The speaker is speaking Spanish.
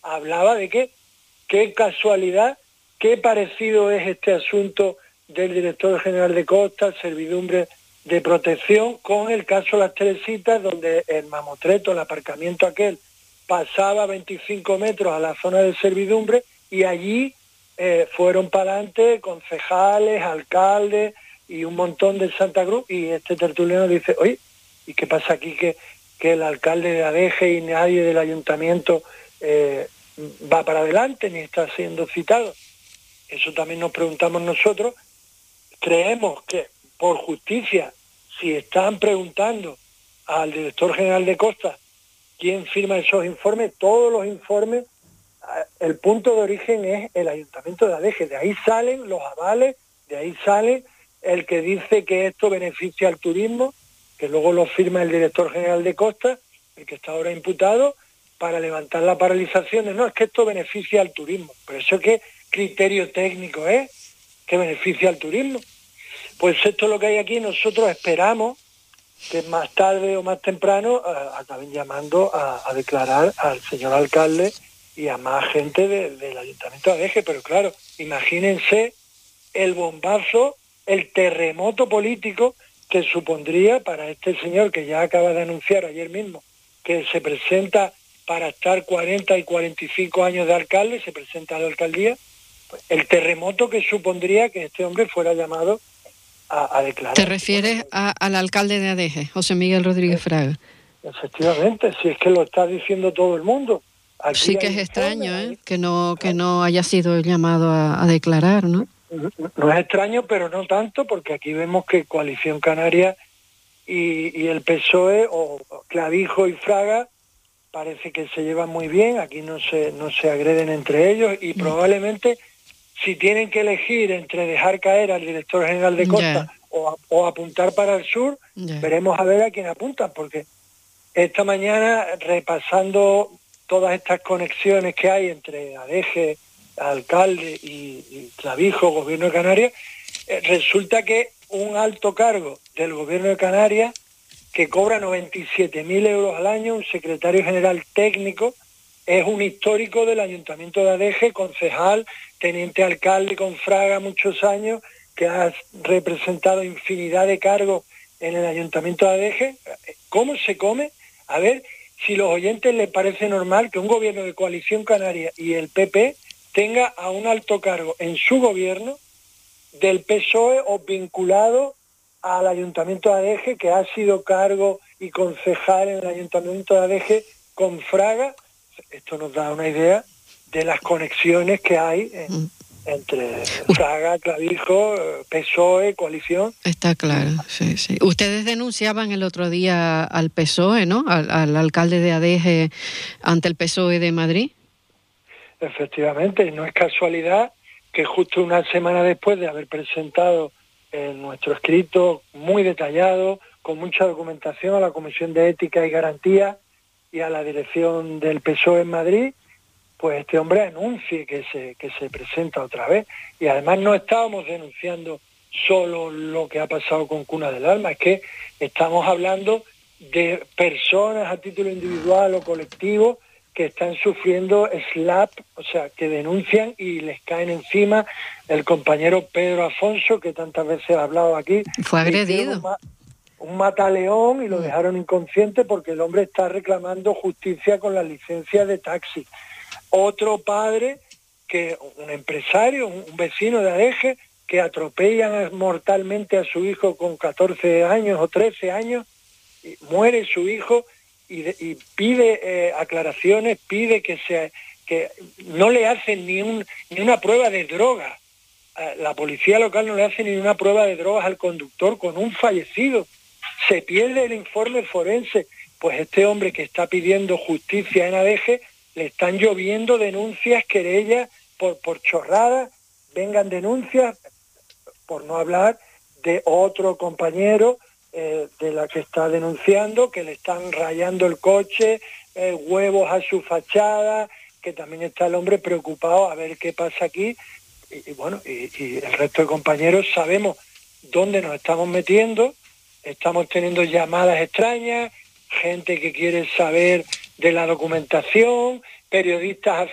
hablaba de que qué casualidad, qué parecido es este asunto del director general de Costas, servidumbre de protección, con el caso Las Teresitas, donde el mamotreto, el aparcamiento aquel, pasaba 25 metros a la zona de servidumbre y allí fueron para adelante concejales, alcaldes y un montón de Santa Cruz, y este tertuliano dice, oye, ¿y qué pasa aquí que el alcalde de Adeje y nadie del ayuntamiento va para adelante ni está siendo citado? Eso también nos preguntamos nosotros. Creemos que por justicia, si están preguntando al director general de Costas quién firma esos informes, todos los informes, el punto de origen es el ayuntamiento de Adeje. De ahí salen los avales, de ahí sale el que dice que esto beneficia al turismo, que luego lo firma el director general de Costas, el que está ahora imputado, para levantar la paralización. No, es que esto beneficia al turismo. Pero eso, ¿qué criterio técnico es que beneficia al turismo? Pues esto es lo que hay aquí. Nosotros esperamos que más tarde o más temprano acaben llamando a declarar al señor alcalde y a más gente del ayuntamiento de Adeje. Pero claro, imagínense el bombazo, el terremoto político que supondría para este señor, que ya acaba de anunciar ayer mismo que se presenta para estar 40 y 45 años de alcalde, se presenta a la alcaldía, pues el terremoto que supondría que este hombre fuera llamado a declarar. ¿Te refieres al alcalde de Adeje, José Miguel Rodríguez Fraga? Efectivamente, si es que lo está diciendo todo el mundo. Aquí sí que es extraño, que no haya sido llamado a declarar, ¿no? No es extraño, pero no tanto, porque aquí vemos que Coalición Canaria y el PSOE, o Clavijo y Fraga, parece que se llevan muy bien, aquí no se agreden entre ellos, y probablemente si tienen que elegir entre dejar caer al director general de Costa o apuntar para el sur, veremos a ver a quién apuntan, porque esta mañana, repasando todas estas conexiones que hay entre Adeje, alcalde y Clavijo, gobierno de Canarias, resulta que un alto cargo del gobierno de Canarias, que cobra 97.000 euros al año, un secretario general técnico, es un histórico del ayuntamiento de Adeje, concejal, teniente alcalde con Fraga muchos años, que ha representado infinidad de cargos en el ayuntamiento de Adeje. ¿Cómo se come? A ver si los oyentes les parece normal que un gobierno de Coalición Canaria y el PP tenga a un alto cargo en su gobierno del PSOE o vinculado al ayuntamiento de Adeje, que ha sido cargo y concejal en el ayuntamiento de Adeje con Fraga. Esto nos da una idea de las conexiones que hay entre Fraga, Clavijo, PSOE, Coalición. Está claro, sí. Ustedes denunciaban el otro día al PSOE, ¿no? Al alcalde de Adeje ante el PSOE de Madrid. Efectivamente, no es casualidad que justo una semana después de haber presentado nuestro escrito muy detallado, con mucha documentación a la Comisión de Ética y Garantía y a la dirección del PSOE en Madrid, pues este hombre anuncie que se presenta otra vez. Y además no estábamos denunciando solo lo que ha pasado con Cuna del Alma, es que estamos hablando de personas a título individual o colectivo que están sufriendo slap, o sea, que denuncian y les caen encima. El compañero Pedro Afonso, que tantas veces ha hablado aquí, fue agredido. Un mataleón y lo dejaron inconsciente porque el hombre está reclamando justicia con la licencia de taxi. Otro padre, un empresario, un vecino de Adeje, que atropellan mortalmente a su hijo con 14 años o 13 años, y muere su hijo y pide aclaraciones, pide que no le hacen ni una prueba de droga. La policía local no le hace ni una prueba de drogas al conductor con un fallecido. Se pierde el informe forense. Pues este hombre que está pidiendo justicia en Adeje, le están lloviendo denuncias, querellas por chorradas, vengan denuncias, por no hablar de otro compañero de la que está denunciando, que le están rayando el coche, huevos a su fachada, que también está el hombre preocupado a ver qué pasa aquí. Y el resto de compañeros sabemos dónde nos estamos metiendo, estamos teniendo llamadas extrañas, gente que quiere saber de la documentación, periodistas